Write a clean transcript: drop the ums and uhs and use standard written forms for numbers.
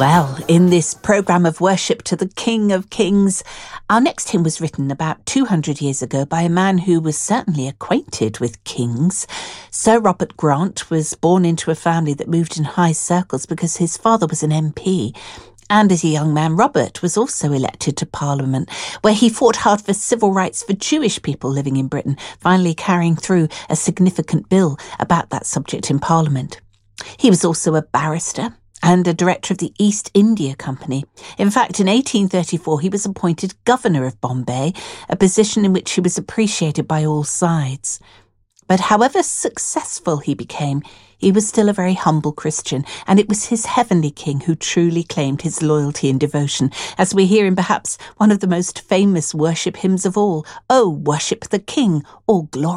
Well, in this programme of worship to the King of Kings, our next hymn was written about 200 years ago by a man who was certainly acquainted with kings. Sir Robert Grant was born into a family that moved in high circles because his father was an MP. And as a young man, Robert was also elected to Parliament, where he fought hard for civil rights for Jewish people living in Britain, finally carrying through a significant bill about that subject in Parliament. He was also a barrister and a director of the East India Company. In fact, in 1834, he was appointed governor of Bombay, a position in which he was appreciated by all sides. But however successful he became, he was still a very humble Christian, and it was his heavenly King who truly claimed his loyalty and devotion, as we hear in perhaps one of the most famous worship hymns of all, "Oh, worship the King, all glory